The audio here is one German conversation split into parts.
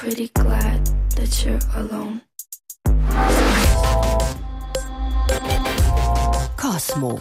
pretty glad that you're alone. Cosmo.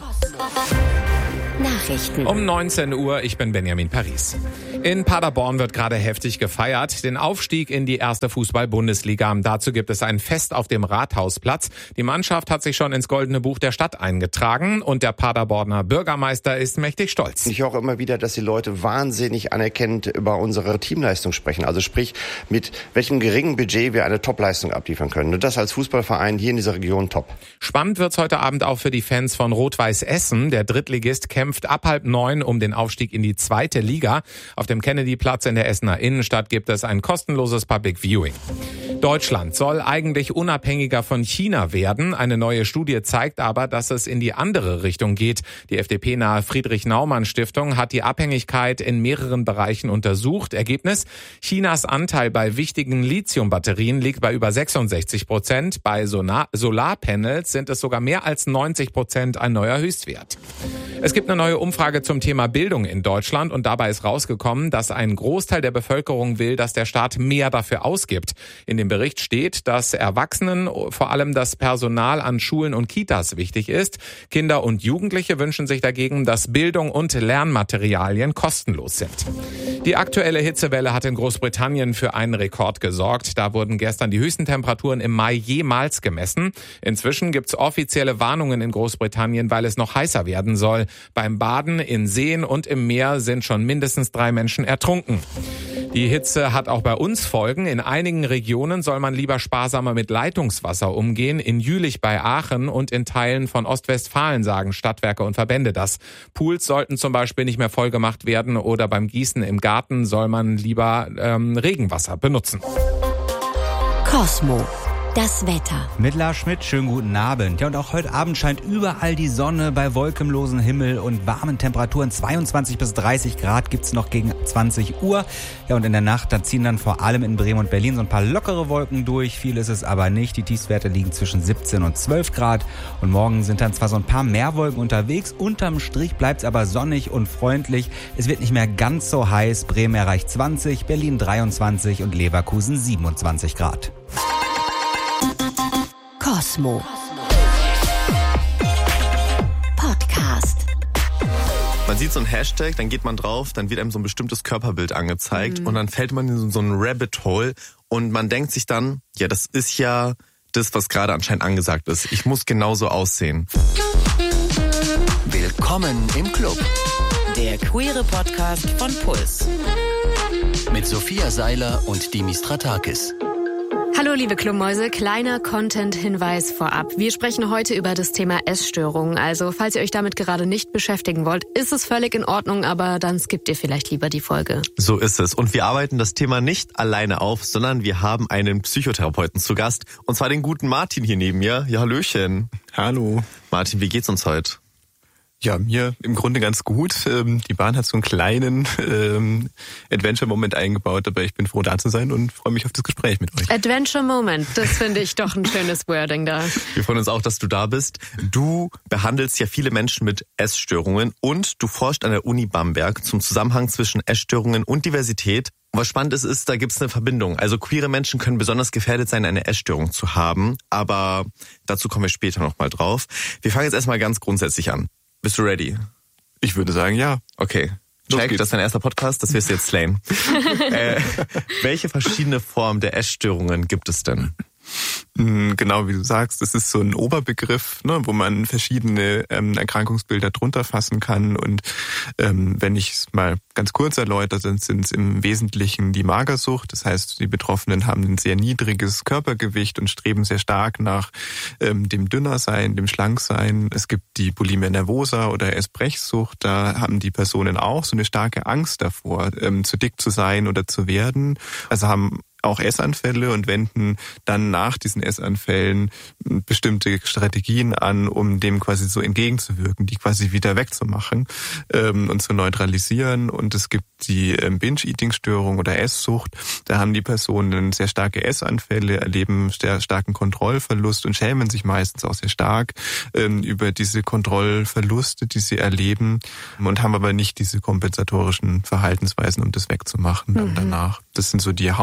Nachrichten. Um 19 Uhr, ich bin Benjamin Paris. In Paderborn wird gerade heftig gefeiert, den Aufstieg in die erste Fußball-Bundesliga. Dazu gibt es ein Fest auf dem Rathausplatz. Die Mannschaft hat sich schon ins Goldene Buch der Stadt eingetragen und der Paderborner Bürgermeister ist mächtig stolz. Ich höre immer wieder, dass die Leute wahnsinnig anerkennend über unsere Teamleistung sprechen. Also sprich, mit welchem geringen Budget wir eine Topleistung abliefern können. Und das als Fußballverein hier in dieser Region top. Spannend wird's heute Abend auch für die Fans von Rot-Weiß Essen. Der Drittligist kämpft ab 8:30 um den Aufstieg in die zweite Liga. Auf dem Kennedy-Platz in der Essener Innenstadt gibt es ein kostenloses Public Viewing. Deutschland soll eigentlich unabhängiger von China werden. Eine neue Studie zeigt aber, dass es in die andere Richtung geht. Die FDP-nahe Friedrich-Naumann-Stiftung hat die Abhängigkeit in mehreren Bereichen untersucht. Ergebnis: Chinas Anteil bei wichtigen Lithiumbatterien liegt bei über 66%. Bei Solarpanels sind es sogar mehr als 90%, ein neuer Höchstwert. Es gibt eine neue Umfrage zum Thema Bildung in Deutschland und dabei ist rausgekommen, dass ein Großteil der Bevölkerung will, dass der Staat mehr dafür ausgibt. In dem Bericht steht, dass Erwachsenen vor allem das Personal an Schulen und Kitas wichtig ist. Kinder und Jugendliche wünschen sich dagegen, dass Bildung und Lernmaterialien kostenlos sind. Die aktuelle Hitzewelle hat in Großbritannien für einen Rekord gesorgt. Da wurden gestern die höchsten Temperaturen im Mai jemals gemessen. Inzwischen gibt's offizielle Warnungen in Großbritannien, weil es noch heißer werden soll. Beim Baden in Seen und im Meer sind schon mindestens 3 Menschen ertrunken. Die Hitze hat auch bei uns Folgen. In einigen Regionen soll man lieber sparsamer mit Leitungswasser umgehen. In Jülich bei Aachen und in Teilen von Ostwestfalen sagen Stadtwerke und Verbände das. Pools sollten zum Beispiel nicht mehr vollgemacht werden oder beim Gießen im Garten soll man lieber Regenwasser benutzen. Cosmo. Das Wetter. Mit Lars Schmidt, schönen guten Abend. Ja, und auch heute Abend scheint überall die Sonne bei wolkenlosem Himmel und warmen Temperaturen. 22 bis 30 Grad gibt's noch gegen 20 Uhr. Ja, und in der Nacht, da ziehen dann vor allem in Bremen und Berlin so ein paar lockere Wolken durch. Viel ist es aber nicht. Die Tiefstwerte liegen zwischen 17 und 12 Grad. Und morgen sind dann zwar so ein paar mehr Wolken unterwegs. Unterm Strich bleibt's aber sonnig und freundlich. Es wird nicht mehr ganz so heiß. Bremen erreicht 20, Berlin 23 und Leverkusen 27 Grad. Cosmo. Podcast. Man sieht so ein Hashtag, dann geht man drauf, dann wird einem so ein bestimmtes Körperbild angezeigt und dann fällt man in so ein Rabbit Hole und man denkt sich dann, ja, das ist ja das, was gerade anscheinend angesagt ist. Ich muss genauso aussehen. Willkommen im Club. Der queere Podcast von Puls. Mit Sophia Seiler und Dimis Stratakis. Hallo liebe Clubmäuse, kleiner Content-Hinweis vorab. Wir sprechen heute über das Thema Essstörungen. Also falls ihr euch damit gerade nicht beschäftigen wollt, ist es völlig in Ordnung, aber dann skippt ihr vielleicht lieber die Folge. So ist es. Und wir arbeiten das Thema nicht alleine auf, sondern wir haben einen Psychotherapeuten zu Gast. Und zwar den guten Martin hier neben mir. Ja, hallöchen. Hallo. Martin, wie geht's uns heute? Ja, mir im Grunde ganz gut. Die Bahn hat so einen kleinen Adventure-Moment eingebaut, aber ich bin froh, da zu sein und freue mich auf das Gespräch mit euch. Adventure-Moment, das finde ich doch ein schönes Wording da. Wir freuen uns auch, dass du da bist. Du behandelst ja viele Menschen mit Essstörungen und du forschst an der Uni Bamberg zum Zusammenhang zwischen Essstörungen und Diversität. Und was spannend ist, da gibt es eine Verbindung. Also queere Menschen können besonders gefährdet sein, eine Essstörung zu haben, aber dazu kommen wir später nochmal drauf. Wir fangen jetzt erstmal ganz grundsätzlich an. Bist du ready? Ich würde sagen, ja. Okay. Check, das ist dein erster Podcast, das wirst du jetzt slayen. Welche verschiedene Formen der Essstörungen gibt es denn? Genau, wie du sagst, das ist so ein Oberbegriff, ne, wo man verschiedene Erkrankungsbilder drunter fassen kann. Und wenn ich es mal ganz kurz erläutere, dann sind es im Wesentlichen die Magersucht. Das heißt, die Betroffenen haben ein sehr niedriges Körpergewicht und streben sehr stark nach dem Dünnersein, dem Schlanksein. Es gibt die Bulimia nervosa oder Essbrechsucht. Da haben die Personen auch so eine starke Angst davor, zu dick zu sein oder zu werden. Also haben auch Essanfälle und wenden dann nach diesen Essanfällen bestimmte Strategien an, um dem quasi so entgegenzuwirken, die quasi wieder wegzumachen und zu neutralisieren. Und es gibt die Binge-Eating-Störung oder Esssucht. Da haben die Personen sehr starke Essanfälle, erleben sehr starken Kontrollverlust und schämen sich meistens auch sehr stark über diese Kontrollverluste, die sie erleben, und haben aber nicht diese kompensatorischen Verhaltensweisen, um das wegzumachen dann danach. Das sind so die Hauptformen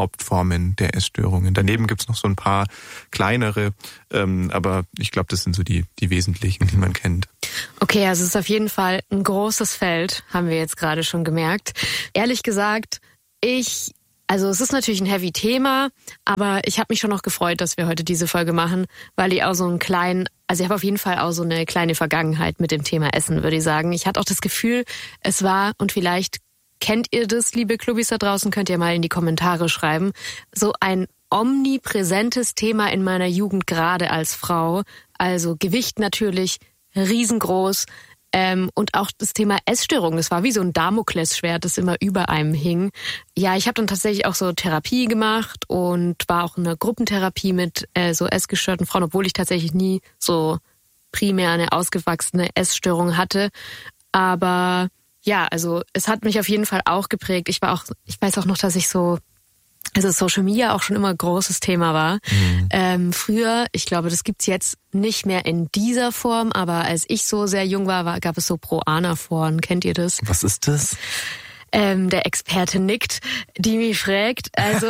Formen der Essstörungen. Daneben gibt's noch so ein paar kleinere, aber ich glaube, das sind so die wesentlichen, die man kennt. Okay, also es ist auf jeden Fall ein großes Feld, haben wir jetzt gerade schon gemerkt. Ehrlich gesagt, also es ist natürlich ein heavy Thema, aber ich habe mich schon noch gefreut, dass wir heute diese Folge machen, weil ich auch so ich habe auf jeden Fall auch so eine kleine Vergangenheit mit dem Thema Essen, würde ich sagen. Ich hatte auch das Gefühl, es war, und vielleicht kennt ihr das, liebe Clubbis da draußen, könnt ihr mal in die Kommentare schreiben, so ein omnipräsentes Thema in meiner Jugend, gerade als Frau. Also Gewicht natürlich riesengroß. Und auch das Thema Essstörung, das war wie so ein Damoklesschwert, das immer über einem hing. Ja, ich habe dann tatsächlich auch so Therapie gemacht und war auch in einer Gruppentherapie mit so essgestörten Frauen, obwohl ich tatsächlich nie so primär eine ausgewachsene Essstörung hatte. Aber ja, also es hat mich auf jeden Fall auch geprägt. Ich weiß auch noch, dass also Social Media auch schon immer ein großes Thema war. Früher, ich glaube, das gibt's jetzt nicht mehr in dieser Form, aber als ich so sehr jung war, gab es so Pro-Ana-Foren. Kennt ihr das? Was ist das? Der Experte nickt, die mich fragt. Also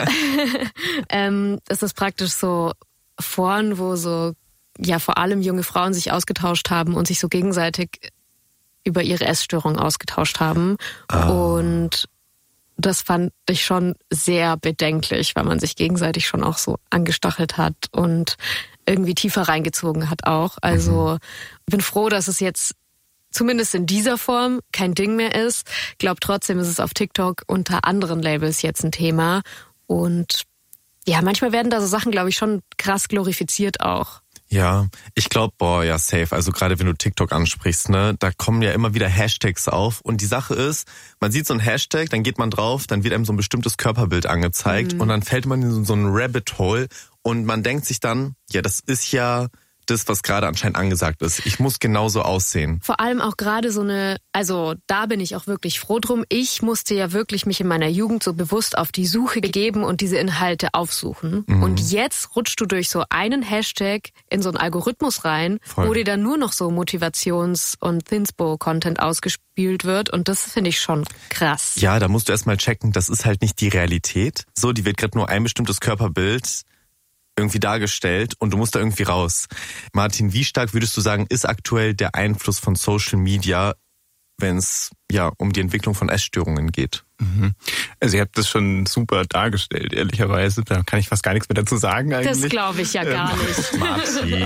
das ist praktisch so Foren, wo so vor allem junge Frauen sich ausgetauscht haben und sich so gegenseitig über ihre Essstörung ausgetauscht haben. Und das fand ich schon sehr bedenklich, weil man sich gegenseitig schon auch so angestachelt hat und irgendwie tiefer reingezogen hat auch. Also bin froh, dass es jetzt zumindest in dieser Form kein Ding mehr ist. Glaube trotzdem ist es auf TikTok unter anderen Labels jetzt ein Thema. Und ja, manchmal werden da so Sachen, glaube ich, schon krass glorifiziert auch. Ja, ich glaube, safe. Also gerade wenn du TikTok ansprichst, ne, da kommen ja immer wieder Hashtags auf. Und die Sache ist, man sieht so ein Hashtag, dann geht man drauf, dann wird einem so ein bestimmtes Körperbild angezeigt und dann fällt man in so ein Rabbit Hole und man denkt sich dann, ja, das ist ja das, was gerade anscheinend angesagt ist. Ich muss genauso aussehen. Vor allem auch gerade also da bin ich auch wirklich froh drum. Ich musste ja wirklich mich in meiner Jugend so bewusst auf die Suche begeben und diese Inhalte aufsuchen. Und jetzt rutschst du durch so einen Hashtag in so einen Algorithmus rein, wo dir dann nur noch so Motivations- und Thinspo-Content ausgespielt wird. Und das finde ich schon krass. Ja, da musst du erstmal checken, das ist halt nicht die Realität. So, die wird gerade nur ein bestimmtes Körperbild irgendwie dargestellt und du musst da irgendwie raus. Martin, wie stark würdest du sagen, ist aktuell der Einfluss von Social Media, wenn es um die Entwicklung von Essstörungen geht? Also ihr habt das schon super dargestellt, ehrlicherweise. Da kann ich fast gar nichts mehr dazu sagen eigentlich. Das glaube ich ja gar nicht. Martin.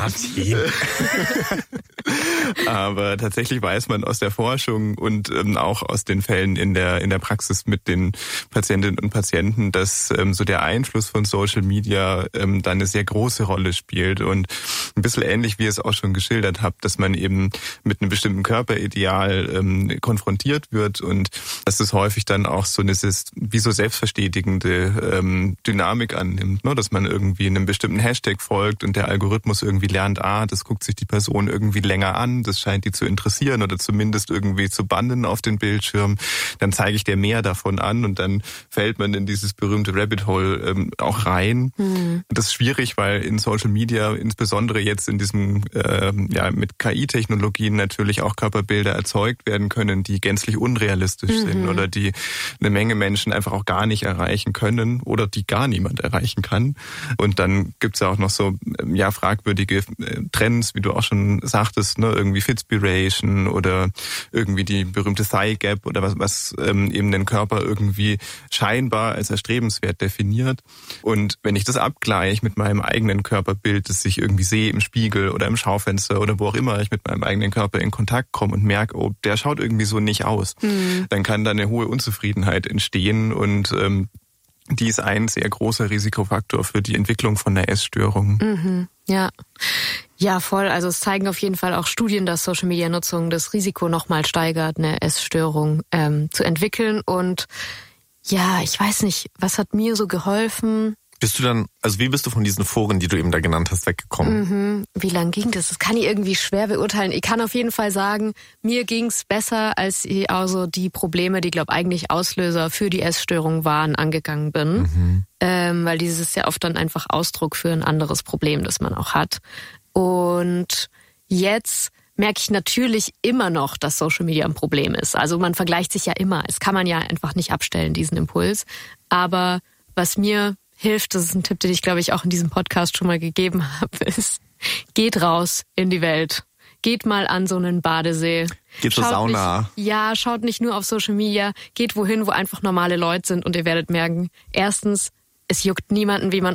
Aber tatsächlich weiß man aus der Forschung und auch aus den Fällen in der Praxis mit den Patientinnen und Patienten, dass so der Einfluss von Social Media dann eine sehr große Rolle spielt. Und ein bisschen ähnlich, wie ihr es auch schon geschildert habt, dass man eben mit einem bestimmten Körperideal konfrontiert wird und dass es häufig dann auch so eine wie so selbstverstetigende Dynamik annimmt, ne? Dass man irgendwie einem bestimmten Hashtag folgt und der Algorithmus irgendwie lernt, das guckt sich die Person irgendwie länger an, das scheint die zu interessieren oder zumindest irgendwie zu bannen auf den Bildschirm, dann zeige ich dir mehr davon an und dann fällt man in dieses berühmte Rabbit Hole auch rein. Das ist schwierig, weil in Social Media, insbesondere jetzt in diesem mit KI-Technologien natürlich auch Körperbilder erzeugt werden können, die gänzlich unrealistisch sind oder die eine Menge Menschen einfach auch gar nicht erreichen können oder die gar niemand erreichen kann. Und dann gibt's ja auch noch so fragwürdige Trends, wie du auch schon sagtest, ne, irgendwie Fitspiration oder irgendwie die berühmte Thigh Gap oder was eben den Körper irgendwie scheinbar als erstrebenswert definiert. Und wenn ich das abgleiche mit meinem eigenen Körperbild, das ich irgendwie sehe im Spiegel oder im Schaufenster oder wo auch immer ich mit meinem eigenen Körper in Kontakt komme und merke, der schaut irgendwie so nicht aus, dann kann da eine hohe Unzufriedenheit entstehen und die ist ein sehr großer Risikofaktor für die Entwicklung von der Essstörung. Ja, voll. Also es zeigen auf jeden Fall auch Studien, dass Social-Media-Nutzung das Risiko nochmal steigert, eine Essstörung zu entwickeln. Und ja, ich weiß nicht, was hat mir so geholfen? Wie bist du von diesen Foren, die du eben da genannt hast, weggekommen? Wie lang ging das? Das kann ich irgendwie schwer beurteilen. Ich kann auf jeden Fall sagen, mir ging's besser, als ich also die Probleme, die, glaube eigentlich Auslöser für die Essstörung waren, angegangen bin. Weil dieses ist ja oft dann einfach Ausdruck für ein anderes Problem, das man auch hat. Und jetzt merke ich natürlich immer noch, dass Social Media ein Problem ist. Also man vergleicht sich ja immer. Es kann man ja einfach nicht abstellen, diesen Impuls. Aber was mir hilft, das ist ein Tipp, den ich, glaube ich, auch in diesem Podcast schon mal gegeben habe, ist, geht raus in die Welt. Geht mal an so einen Badesee. Geht zur Sauna. Schaut nicht nur auf Social Media. Geht wohin, wo einfach normale Leute sind und ihr werdet merken, erstens, es juckt niemanden, wie man